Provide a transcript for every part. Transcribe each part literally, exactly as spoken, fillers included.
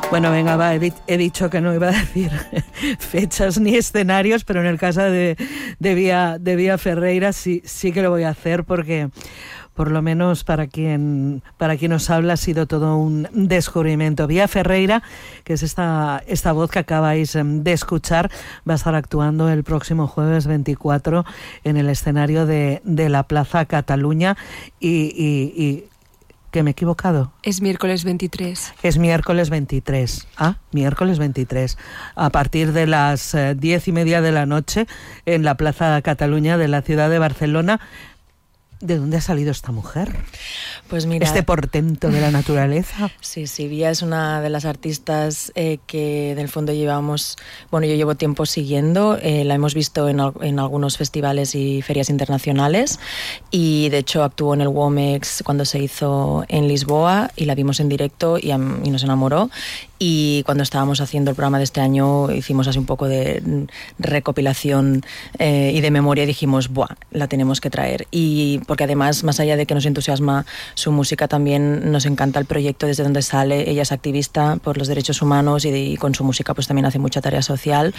Bueno, venga, va, he, he dicho que no iba a decir fechas ni escenarios, pero en el caso de, de, Vía, de Vía Ferreira sí, sí que lo voy a hacer porque, por lo menos para quien, para quien nos habla, ha sido todo un descubrimiento. Vía Ferreira, que es esta, esta voz que acabáis de escuchar, va a estar actuando el próximo jueves veinticuatro en el escenario de, de la Plaza Cataluña y... y, y ¿que me he equivocado? Es miércoles veintitrés. Es miércoles veintitrés. Ah, miércoles veintitrés. A partir de las eh, diez y media de la noche en la Plaza Cataluña de la ciudad de Barcelona. ¿De dónde ha salido esta mujer? Pues mira, este portento de la naturaleza. Sí, sí, Vía es una de las artistas eh, que en el fondo llevamos, bueno, yo llevo tiempo siguiendo, eh, la hemos visto en, en algunos festivales y ferias internacionales y de hecho actuó en el Womex cuando se hizo en Lisboa y la vimos en directo y, y nos enamoró. Y cuando estábamos haciendo el programa de este año hicimos así un poco de recopilación eh, y de memoria y dijimos, ¡buah!, la tenemos que traer. Y porque además, más allá de que nos entusiasma su música, también nos encanta el proyecto desde donde sale. Ella es activista por los derechos humanos y, de, y con su música pues también hace mucha tarea social.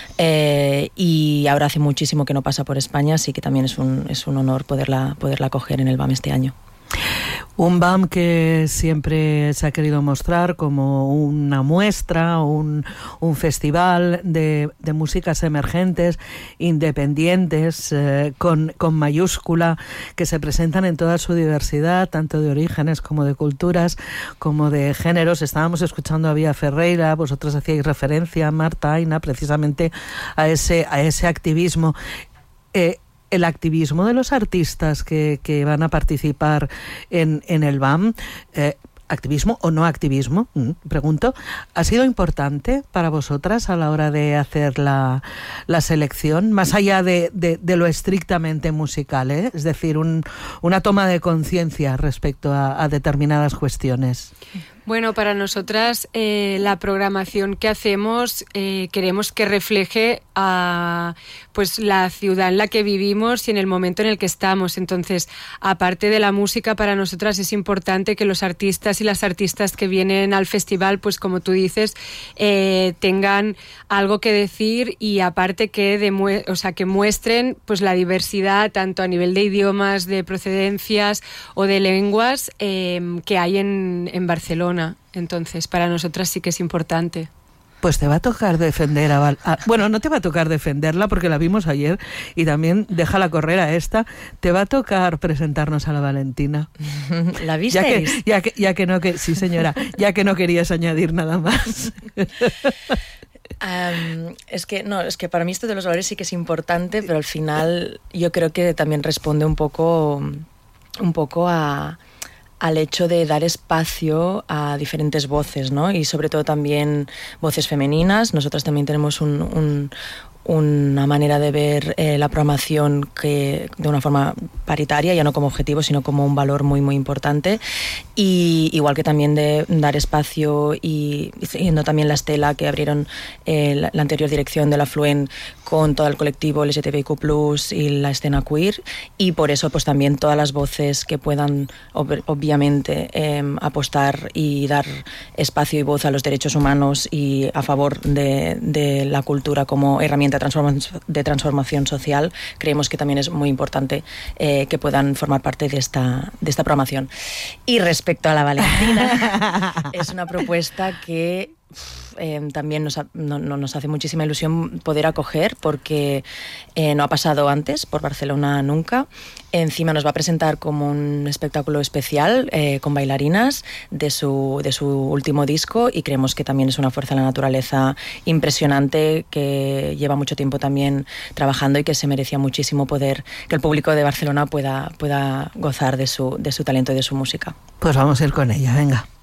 Eh, y ahora hace muchísimo que no pasa por España, así que también es un, es un honor poderla, poderla acoger en el B A M este año. Un B A M que siempre se ha querido mostrar como una muestra, un, un festival de, de músicas emergentes, independientes, eh, con, con mayúscula, que se presentan en toda su diversidad, tanto de orígenes como de culturas, como de géneros. Estábamos escuchando a Vía Ferreira, vosotros hacíais referencia, Marta, Aina, precisamente a ese, a ese activismo. Eh, El activismo de los artistas que, que van a participar en, en el B A M, eh, activismo o no activismo, mm, pregunto, ¿ha sido importante para vosotras a la hora de hacer la, la selección, más allá de, de, de lo estrictamente musical, ¿eh? Es decir, un, una toma de conciencia respecto a, a determinadas cuestiones? Bueno, para nosotras eh, la programación que hacemos eh, queremos que refleje a pues la ciudad en la que vivimos y en el momento en el que estamos. Entonces, aparte de la música, para nosotras es importante que los artistas y las artistas que vienen al festival, pues como tú dices, eh, tengan algo que decir y aparte que demue- o sea, que muestren pues la diversidad tanto a nivel de idiomas, de procedencias o de lenguas eh, que hay en, en Barcelona. Entonces, para nosotras sí que es importante. Pues te va a tocar defender a, Val- a... Bueno, no te va a tocar defenderla porque la vimos ayer y también déjala correr a esta. Te va a tocar presentarnos a la Valentina. ¿La visteis? Ya que, ya que, ya que no... Que, sí, señora. Ya que no querías añadir nada más. Um, es que no, es que para mí esto de los valores sí que es importante, pero al final yo creo que también responde un poco, un poco a... al hecho de dar espacio a diferentes voces, ¿no? Y sobre todo también voces femeninas. Nosotros también tenemos un, un, una manera de ver eh, la programación que de una forma paritaria, ya no como objetivo, sino como un valor muy, muy importante. Y igual que también de dar espacio y siguiendo también la estela que abrieron eh, la, la anterior dirección de la Fluent con todo el colectivo L G T B I Q plus, y la escena queer, y por eso pues también todas las voces que puedan ob- obviamente eh, apostar y dar espacio y voz a los derechos humanos y a favor de, de la cultura como herramienta de, transforma- de transformación social, creemos que también es muy importante eh, que puedan formar parte de esta, de esta programación. Y respecto a la Valentina, es una propuesta que Eh, también nos, ha, no, no, nos hace muchísima ilusión poder acoger porque eh, no ha pasado antes por Barcelona nunca. Encima nos va a presentar como un espectáculo especial eh, con bailarinas de su, de su último disco, y creemos que también es una fuerza de la naturaleza impresionante que lleva mucho tiempo también trabajando y que se merecía muchísimo poder que el público de Barcelona pueda, pueda gozar de su, de su talento y de su música. Pues vamos a ir con ella, venga.